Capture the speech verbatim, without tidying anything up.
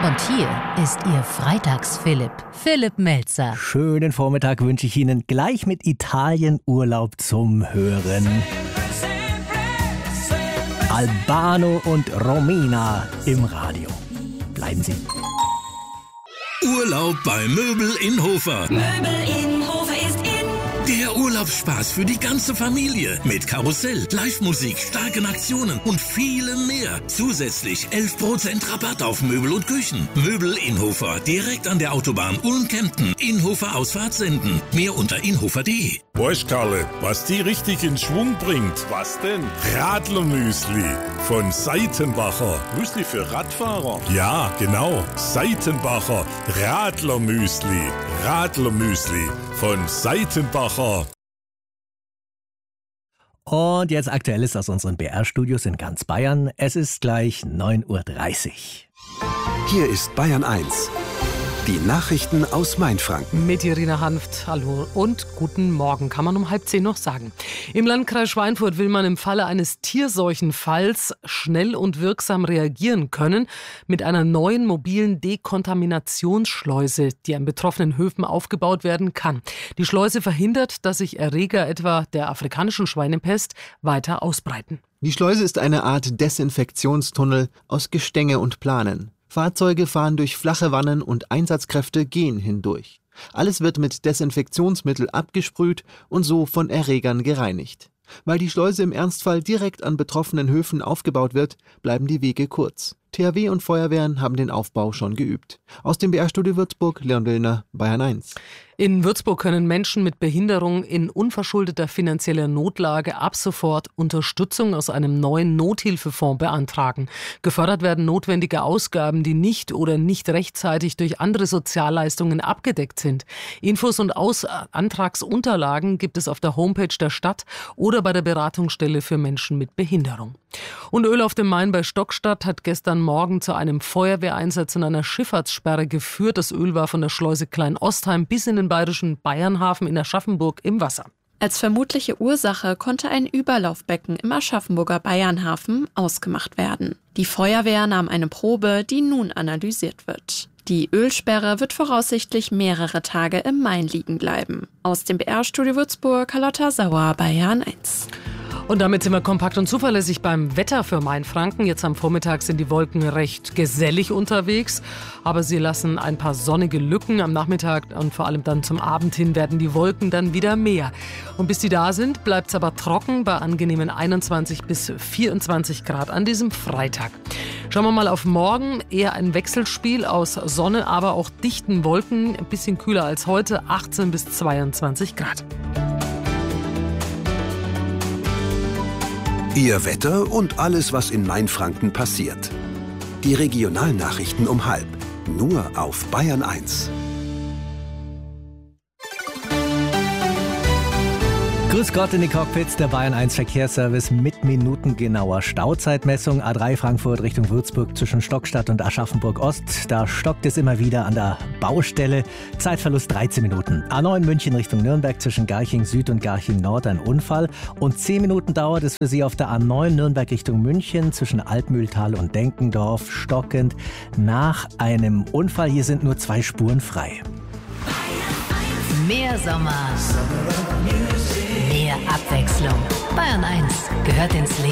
Und hier ist Ihr Freitags-Philipp, Philipp Melzer. Schönen Vormittag wünsche ich Ihnen gleich mit Italien-Urlaub zum Hören. Albano und Romina im Radio. Bleiben Sie. Urlaub bei Möbel in Hofer. Möbel in Hofer ist in. Der Urlaubsspaß für die ganze Familie. Mit Karussell, Live-Musik, starken Aktionen und vielem mehr. Zusätzlich elf Prozent Rabatt auf Möbel und Küchen. Möbel in Hofer, direkt an der Autobahn Ulm-Kempten. Inhofer Ausfahrt senden. Mehr unter inhofer punkt de. Weißt, Karle, was die richtig in Schwung bringt? Was denn? Radlermüsli von Seitenbacher. Müsli für Radfahrer? Ja, genau. Seitenbacher Radlermüsli. Radlermüsli von Seitenbacher. Und jetzt Aktuelles aus unseren B R-Studios in ganz Bayern. Es ist gleich neun Uhr dreißig. Hier ist Bayern eins. Die Nachrichten aus Mainfranken. Mit Irina Hanft, hallo und guten Morgen, kann man um halb zehn noch sagen. Im Landkreis Schweinfurt will man im Falle eines Tierseuchenfalls schnell und wirksam reagieren können mit einer neuen mobilen Dekontaminationsschleuse, die an betroffenen Höfen aufgebaut werden kann. Die Schleuse verhindert, dass sich Erreger etwa der afrikanischen Schweinepest weiter ausbreiten. Die Schleuse ist eine Art Desinfektionstunnel aus Gestänge und Planen. Fahrzeuge fahren durch flache Wannen und Einsatzkräfte gehen hindurch. Alles wird mit Desinfektionsmittel abgesprüht und so von Erregern gereinigt. Weil die Schleuse im Ernstfall direkt an betroffenen Höfen aufgebaut wird, bleiben die Wege kurz. T H W und Feuerwehren haben den Aufbau schon geübt. Aus dem B R-Studio Würzburg, Leon Willner, Bayern eins. In Würzburg können Menschen mit Behinderung in unverschuldeter finanzieller Notlage ab sofort Unterstützung aus einem neuen Nothilfefonds beantragen. Gefördert werden notwendige Ausgaben, die nicht oder nicht rechtzeitig durch andere Sozialleistungen abgedeckt sind. Infos und Aus- Antragsunterlagen gibt es auf der Homepage der Stadt oder bei der Beratungsstelle für Menschen mit Behinderung. Und Öl auf dem Main bei Stockstadt hat gestern Morgen zu einem Feuerwehreinsatz und einer Schifffahrtssperre geführt. Das Öl war von der Schleuse Kleinostheim bis in den bayerischen Bayernhafen in Aschaffenburg im Wasser. Als vermutliche Ursache konnte ein Überlaufbecken im Aschaffenburger Bayernhafen ausgemacht werden. Die Feuerwehr nahm eine Probe, die nun analysiert wird. Die Ölsperre wird voraussichtlich mehrere Tage im Main liegen bleiben. Aus dem B R-Studio Würzburg, Carlotta Sauer, Bayern eins. Und damit sind wir kompakt und zuverlässig beim Wetter für Mainfranken. Jetzt am Vormittag sind die Wolken recht gesellig unterwegs, aber sie lassen ein paar sonnige Lücken. Am Nachmittag und vor allem dann zum Abend hin werden die Wolken dann wieder mehr. Und bis die da sind, bleibt es aber trocken bei angenehmen einundzwanzig bis vierundzwanzig Grad an diesem Freitag. Schauen wir mal auf morgen. Eher ein Wechselspiel aus Sonne, aber auch dichten Wolken. Ein bisschen kühler als heute, achtzehn bis zweiundzwanzig Grad. Ihr Wetter und alles, was in Mainfranken passiert. Die Regionalnachrichten um halb. Nur auf Bayern eins. Grüß Gott in die Cockpits, der Bayern eins Verkehrsservice mit minutengenauer Stauzeitmessung. A drei Frankfurt Richtung Würzburg zwischen Stockstadt und Aschaffenburg Ost. Da stockt es immer wieder an der Baustelle. Zeitverlust dreizehn Minuten. A neun München Richtung Nürnberg zwischen Garching Süd und Garching Nord ein Unfall. Und zehn Minuten dauert es für Sie auf der A neun Nürnberg Richtung München zwischen Altmühltal und Denkendorf stockend nach einem Unfall. Hier sind nur zwei Spuren frei. Mehr Sommer, mehr Abwechslung. Bayern eins gehört ins Leben.